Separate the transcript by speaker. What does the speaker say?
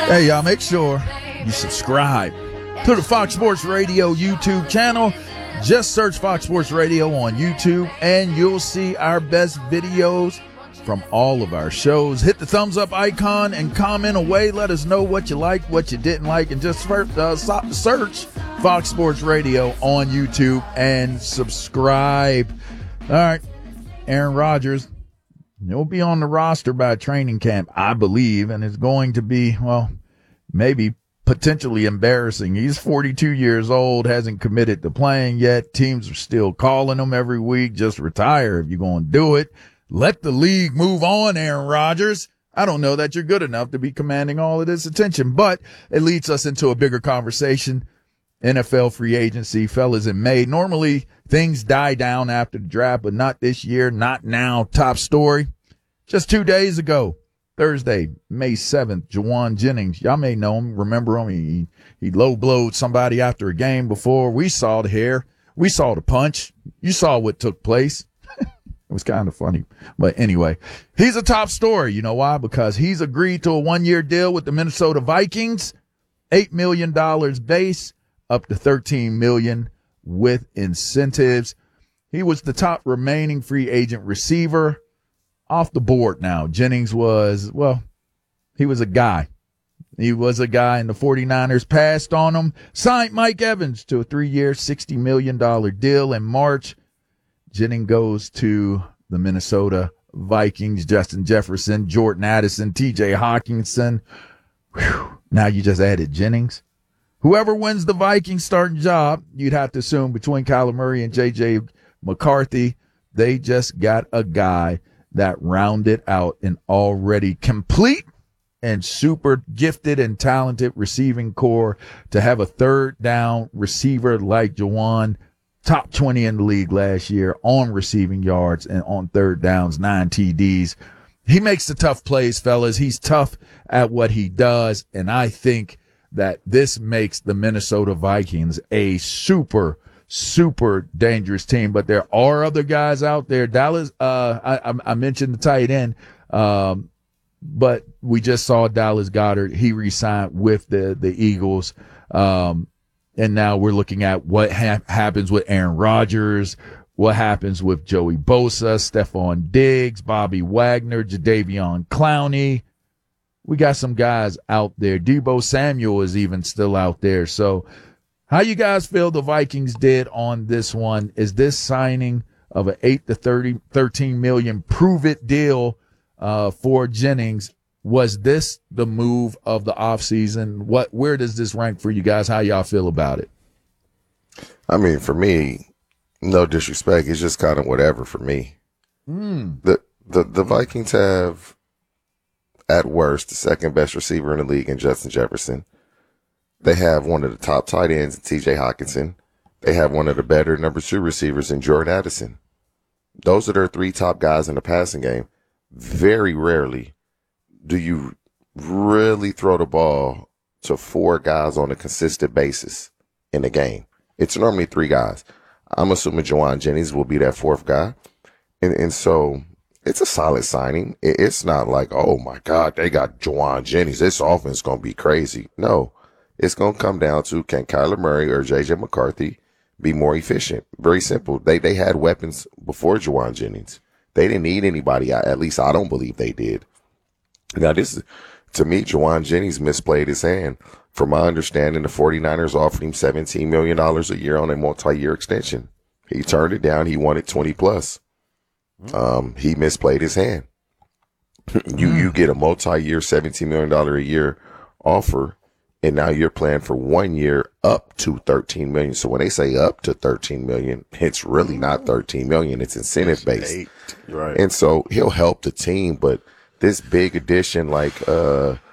Speaker 1: Hey, y'all, make sure you subscribe to the Fox Sports Radio YouTube channel. Just search Fox Sports Radio on YouTube, and you'll see our best videos from all of our shows. Hit the thumbs up icon and comment away. Let us know what you liked, what you didn't like, and just search Fox Sports Radio on YouTube and subscribe. All right, Aaron Rodgers, he'll be on the roster by training camp, I believe, and it's going to be, well, maybe potentially embarrassing. He's 42 years old, hasn't committed to playing yet. Teams are still calling him every week. Just retire if you're going to do it. Let the league move on, Aaron Rodgers. I don't know that you're good enough to be commanding all of this attention, but it leads us into a bigger conversation. NFL free agency, fellas, in May. Normally things die down after the draft, but not this year, not now. Top story. Just 2 days ago, Thursday, May 7th, Jauan Jennings. Y'all may know him, remember him. He low-blowed somebody after a game before. We saw the hair. We saw the punch. You saw what took place. It was kind of funny. But anyway, he's a top story. You know why? Because he's agreed to a one-year deal with the Minnesota Vikings, $8 million base, up to $13 million with incentives. He was the top remaining free agent receiver. Off the board now. Jennings was, well, he was a guy. He was a guy, and the 49ers passed on him. Signed Mike Evans to a 3-year, $60 million deal in March. Jennings goes to the Minnesota Vikings. Justin Jefferson, Jordan Addison, TJ Hawkinson. Whew. Now you just added Jennings. Whoever wins the Vikings starting job, you'd have to assume between Kyler Murray and J.J. McCarthy, they just got a guy that rounded out an already complete and super gifted and talented receiving core. To have a third down receiver like Jauan, top 20 in the league last year on receiving yards and on third downs, 9 TDs. He makes the tough plays, fellas. He's tough at what he does, and I think that this makes the Minnesota Vikings a super dangerous team. But there are other guys out there. Dallas, I mentioned the tight end, but we just saw Dallas Goedert. He re-signed with the Eagles. And now we're looking at what happens with Aaron Rodgers, what happens with Joey Bosa, Stephon Diggs, Bobby Wagner, Jadeveon Clowney. We got some guys out there. Deebo Samuel is even still out there. So how you guys feel the Vikings did on this one? Is this signing of an 8 to 13 million prove-it deal for Jennings? Was this the move of the offseason? Where does this rank for you guys? How y'all feel about it?
Speaker 2: I mean, for me, no disrespect, it's just kind of whatever for me. The Vikings have, at worst, the second best receiver in the league in Justin Jefferson. They have one of the top tight ends in TJ Hawkinson. They have one of the better number 2 receivers in Jordan Addison. Those are their 3 top guys in the passing game. Very rarely do you really throw the ball to 4 guys on a consistent basis in a game. It's normally 3 guys. I'm assuming Jauan Jennings will be that 4th guy. And so it's a solid signing. It's not like, oh, my God, they got Jauan Jennings. This offense is going to be crazy. No. It's going to come down to, can Kyler Murray or J.J. McCarthy be more efficient? Very simple. They had weapons before Jauan Jennings. They didn't need anybody. At least I don't believe they did. Now, to me, Jauan Jennings misplayed his hand. From my understanding, the 49ers offered him $17 million a year on a multi-year extension. He turned it down. He wanted 20 plus. He misplayed his hand. You get a multi-year, $17 million a year offer, and now you're playing for 1 year up to $13 million. So when they say up to $13 million, it's really not $13 million. It's incentive based.
Speaker 3: Right.
Speaker 2: And so he'll help the team, but this big addition like